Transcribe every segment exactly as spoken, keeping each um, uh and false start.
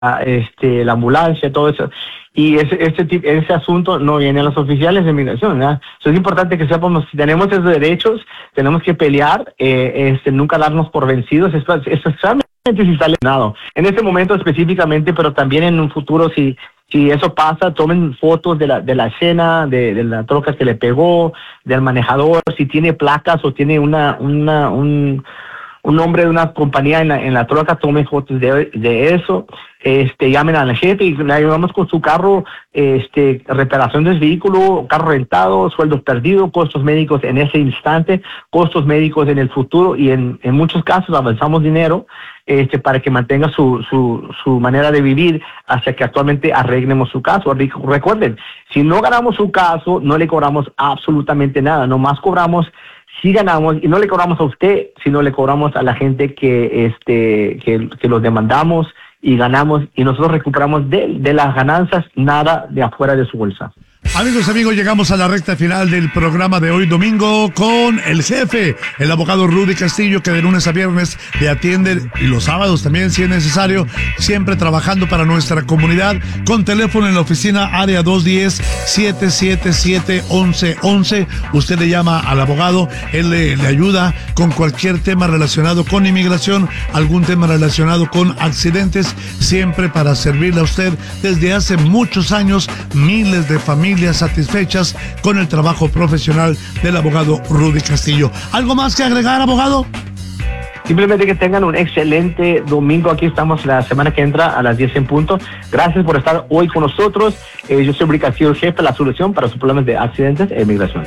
este, la ambulancia, todo eso. Y ese, ese, ese asunto no viene a los oficiales de migración, ¿verdad? Eso es importante que sepamos, si tenemos esos derechos, tenemos que pelear, eh, este, nunca darnos por vencidos, esto, esto examen si está lesionado. En este momento específicamente, pero también en un futuro, si si eso pasa, tomen fotos de la de la escena, de, de la troca que le pegó, del manejador, si tiene placas o tiene una una un un nombre de una compañía en la, en la troca, tomen fotos de, de eso, este, llamen al jefe y le ayudamos con su carro, este, reparación del vehículo, carro rentado, sueldos perdidos, costos médicos en ese instante, costos médicos en el futuro, y en, en muchos casos avanzamos dinero, este, para que mantenga su, su, su manera de vivir hasta que actualmente arreglemos su caso. Recuerden, si no ganamos su caso, no le cobramos absolutamente nada, nomás cobramos si ganamos, y no le cobramos a usted, sino le cobramos a la gente que este que, que los demandamos y ganamos, y nosotros recuperamos de, de las ganancias nada de afuera de su bolsa. Amigos, amigos, llegamos a la recta final del programa de hoy domingo con el jefe, el abogado Rudy Castillo, que de lunes a viernes le atiende, y los sábados también si es necesario, siempre trabajando para nuestra comunidad, con teléfono en la oficina área dos uno cero, siete siete siete, once once. Usted le llama al abogado, él le, le ayuda con cualquier tema relacionado con inmigración, algún tema relacionado con accidentes, siempre para servirle a usted desde hace muchos años, miles de familias satisfechas con el trabajo profesional del abogado Rudy Castillo. ¿Algo más que agregar, abogado? Simplemente que tengan un excelente domingo. Aquí estamos la semana que entra a las diez en punto. Gracias por estar hoy con nosotros. Eh, yo soy Rudy Castillo, jefe, la solución para sus problemas de accidentes e inmigración.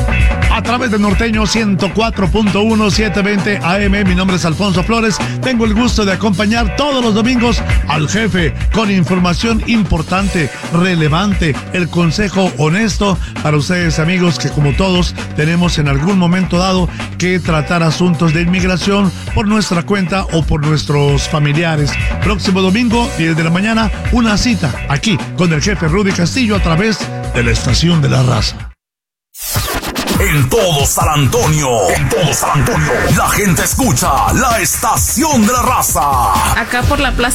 A través de Norteño ciento cuatro punto uno, setecientos veinte A M, mi nombre es Alfonso Flores. Tengo el gusto de acompañar todos los domingos al jefe con información importante, relevante, el consejo honesto para ustedes, amigos, que como todos tenemos en algún momento dado que tratar asuntos de inmigración por nuestra cuenta o por nuestros familiares. Próximo domingo, diez de la mañana, una cita aquí con el jefe Rudy Castillo a través de la Estación de la Raza. En todo San Antonio, en todo San Antonio, la gente escucha la Estación de la Raza. Acá por la Plaza